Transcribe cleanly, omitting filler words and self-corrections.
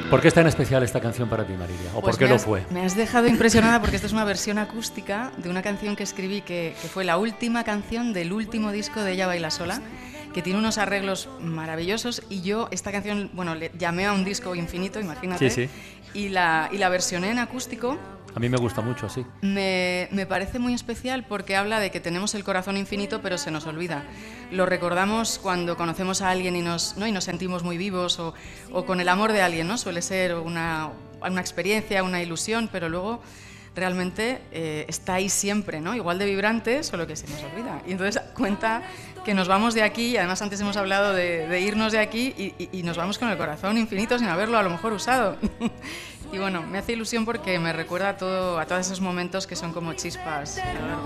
¿Por qué es tan especial esta canción para ti, Marilia? ¿O Pues por qué lo fue? Me has dejado impresionada porque esta es una versión acústica de una canción que escribí que fue la última canción del último disco de Ella Baila Sola, que tiene unos arreglos maravillosos, y yo esta canción, bueno, le llamé a un disco infinito, imagínate, Sí, sí. y la versioné en acústico. A mí me gusta mucho, sí. Me parece muy especial porque habla de que tenemos el corazón infinito, pero se nos olvida. Lo recordamos cuando conocemos a alguien y nos sentimos muy vivos, o con el amor de alguien, ¿no? Suele ser una experiencia, una ilusión, pero luego realmente está ahí siempre, ¿no? Igual de vibrante, solo que se nos olvida. Y entonces cuenta que nos vamos de aquí, y además antes hemos hablado de irnos de aquí, y nos vamos con el corazón infinito sin haberlo a lo mejor usado. Y bueno, me hace ilusión porque me recuerda a todos esos momentos que son como chispas a lo largo